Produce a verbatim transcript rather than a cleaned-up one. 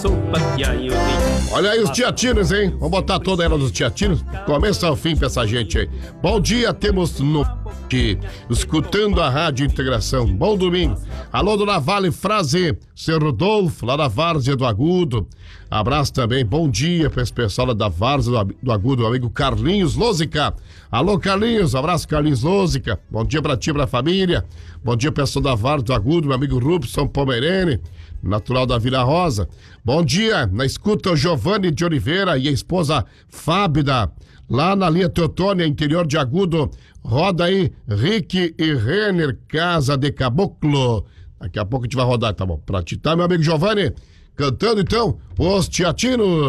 Olha aí os teatinos, hein? Vamos botar toda ela dos teatinos. Começa ao fim pra essa gente aí. Bom dia, temos no aqui, escutando a Rádio Integração. Bom domingo. Alô, Dona Vale Frase, seu Rodolfo, lá da Várzea do Agudo. Abraço também, bom dia para esse pessoal da Várzea do Agudo, amigo Carlinhos Lózica. Alô, Carlinhos, abraço, Carlinhos Lózica. Bom dia pra ti, pra família. Bom dia, pessoal da Várzea do Agudo, meu amigo Rubson Pomerene, natural da Vila Rosa. Bom dia, na escuta o Giovanni de Oliveira e a esposa Fábida, lá na linha Teotônia, interior de Agudo. Roda aí, Rick e Renner, Casa de Caboclo. Daqui a pouco a gente vai rodar, tá bom? Pra ti, tá, meu amigo Giovanni? Cantando então, os teatinos.